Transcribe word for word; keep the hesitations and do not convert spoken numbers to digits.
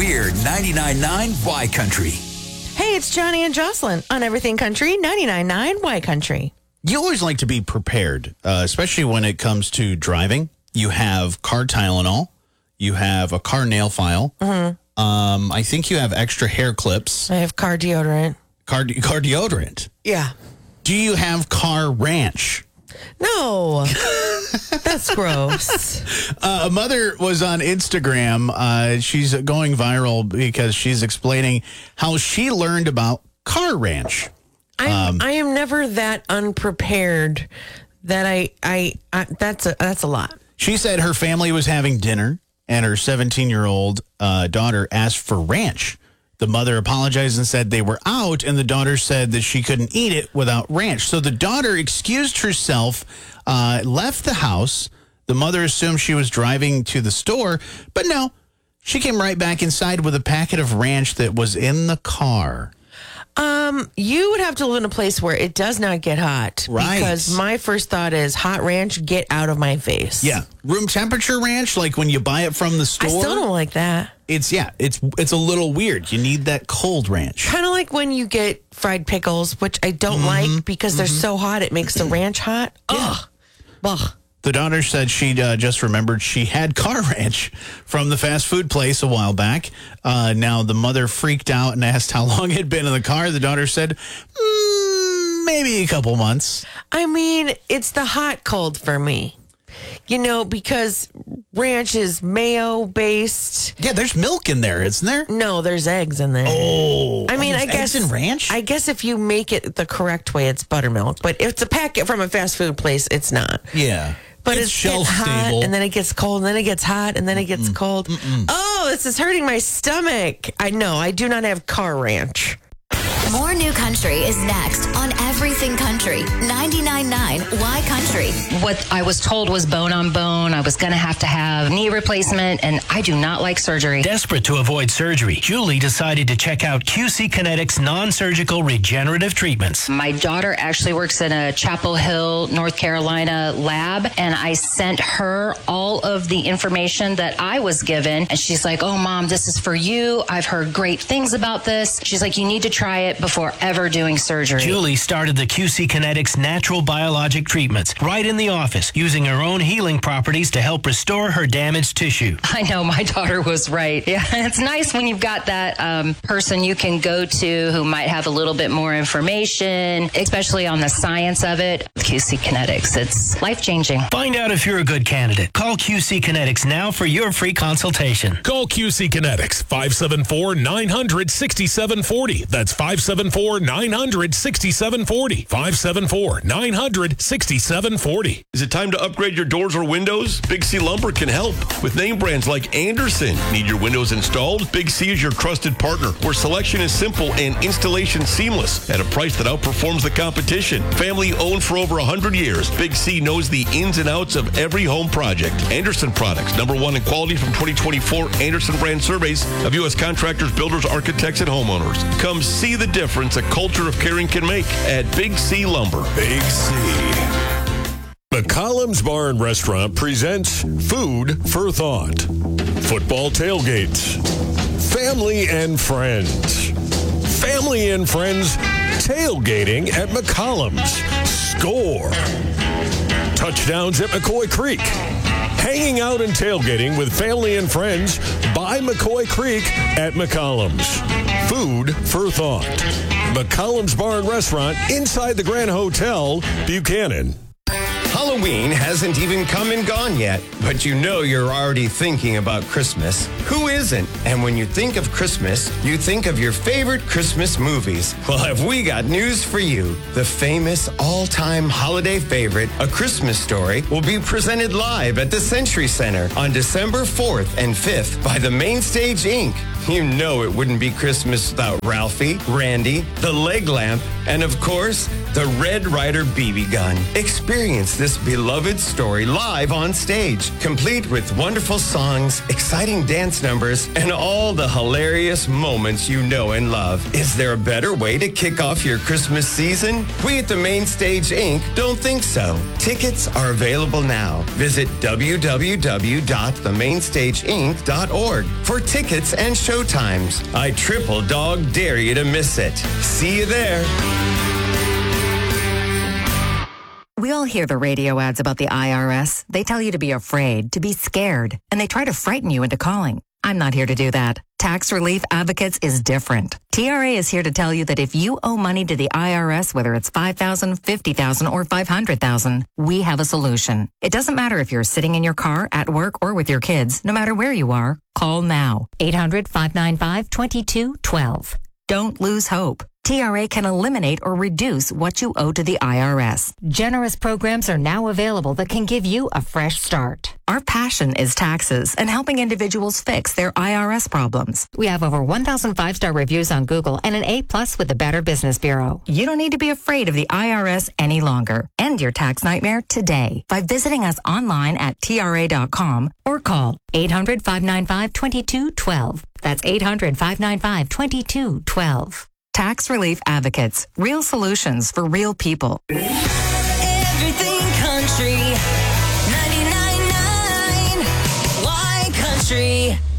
We're ninety-nine point nine Y Country. Hey, it's Johnny and Jocelyn on Everything Country, ninety-nine point nine Y Country. You always like to be prepared, uh, especially when it comes to driving. You have car Tylenol. You have a car nail file. Mm-hmm. Um, I think you have extra hair clips. I have car deodorant. Car, car deodorant. Yeah. Do you have car ranch? No. That's gross. Uh, a mother was on Instagram. Uh, she's going viral because she's explaining how she learned about car ranch. I'm, um, I am never that unprepared that I, I, I that's a, that's a lot. She said her family was having dinner and her seventeen-year-old uh, daughter asked for ranch. The mother apologized and said they were out, and the daughter said that she couldn't eat it without ranch. So the daughter excused herself, uh, left the house. The mother assumed she was driving to the store, but no, she came right back inside with a packet of ranch that was in the car. Um, you would have to live in a place where it does not get hot. Right. Because my first thought is hot ranch, get out of my face. Yeah. Room temperature ranch, like when you buy it from the store. I still don't like that. It's, yeah, it's it's a little weird. You need that cold ranch. Kind of like when you get fried pickles, which I don't mm-hmm. like because mm-hmm. they're so hot, it makes the ranch hot. Yeah. Ugh. Ugh. The daughter said she uh, just remembered she had car ranch from the fast food place a while back. Uh, now, the mother freaked out and asked how long it had been in the car. The daughter said, mm, maybe a couple months. I mean, it's the hot cold for me. You know, because ranch is mayo-based. Yeah, there's milk in there, isn't there? No, there's eggs in there. Oh. I mean, oh, I guess eggs in ranch? I guess if you make it the correct way, it's buttermilk. But if it's a packet from a fast food place, it's not. Yeah. But it's, it's shelf hot, stable. and then it gets cold, and then it gets hot, and then it gets Mm-mm. cold. Mm-mm. Oh, this is hurting my stomach. I know. I do not have car ranch. More new country is next on Everything Country, ninety-nine point nine Y Country. What I was told was bone on bone. I was going to have to have knee replacement, and I do not like surgery. Desperate to avoid surgery, Julie decided to check out Q C Kinetics non-surgical regenerative treatments. My daughter actually works in a Chapel Hill, North Carolina lab, and I sent her all of the information that I was given, and she's like, oh, Mom, this is for you. I've heard great things about this. She's like, you need to try it before ever doing surgery. Julie started the Q C Kinetics natural biologic treatments right in the office, using her own healing properties to help restore her damaged tissue. I know, my daughter was right. Yeah, it's nice when you've got that um, person you can go to who might have a little bit more information, especially on the science of it. Q C Kinetics, it's life-changing. Find out if you're a good candidate. Call Q C Kinetics now for your free consultation. Call Q C Kinetics, five seven four, nine hundred, sixty-seven forty. That's five seven four, nine hundred, sixty-seven forty. five seven four, nine hundred, sixty-seven forty. Is it time to upgrade your doors or windows? Big C Lumber can help. With name brands like Anderson. Need your windows installed? Big C is your trusted partner, where selection is simple and installation seamless at a price that outperforms the competition. Family owned for over one hundred years, Big C knows the ins and outs of every home project. Anderson Products, number one in quality from twenty twenty-four Anderson brand surveys of U S contractors, builders, architects, and homeowners. Come see the difference a culture of caring can make at Big C Lumber. Big C. McCollum's Bar and Restaurant presents Food for Thought. Football tailgates. Family and friends. Family and friends tailgating at McCollum's. Score. Touchdowns at McCoy Creek. Hanging out and tailgating with family and friends by McCoy Creek at McCollum's. Food for Thought. McCollum's Bar and Restaurant inside the Grand Hotel, Buchanan. Halloween hasn't even come and gone yet, but you know you're already thinking about Christmas. Who isn't? And when you think of Christmas, you think of your favorite Christmas movies. Well, have we got news for you? The famous all-time holiday favorite, A Christmas Story, will be presented live at the Century Center on December fourth and fifth by the Mainstage Incorporated. You know it wouldn't be Christmas without Ralphie, Randy, the leg lamp, and of course, the Red Ryder B B gun. Experience this this beloved story live on stage, complete with wonderful songs, exciting dance numbers, and all the hilarious moments you know and love. Is there a better way to kick off your Christmas season? We at the Main Stage Incorporated don't think so. Tickets are available now. Visit w w w dot the main stage inc dot org for tickets and showtimes. I triple dog dare you to miss it. See you there. We all hear the radio ads about the I R S. They tell you to be afraid, to be scared, and they try to frighten you into calling. I'm not here to do that. Tax Relief Advocates is different. T R A is here to tell you that if you owe money to the I R S, whether it's five thousand dollars, fifty thousand dollars, or five hundred thousand dollars, we have a solution. It doesn't matter if you're sitting in your car, at work, or with your kids. No matter where you are, call now. eight hundred, five nine five, two two one two. Don't lose hope. T R A can eliminate or reduce what you owe to the I R S. Generous programs are now available that can give you a fresh start. Our passion is taxes and helping individuals fix their I R S problems. We have over one thousand five-star reviews on Google and an A plus with the Better Business Bureau. You don't need to be afraid of the I R S any longer. End your tax nightmare today by visiting us online at T R A dot com or call eight hundred, five nine five, two two one two. That's eight hundred, five nine five, two two one two. Tax Relief Advocates. Real solutions for real people. Everything country. ninety-nine point nine Y Country.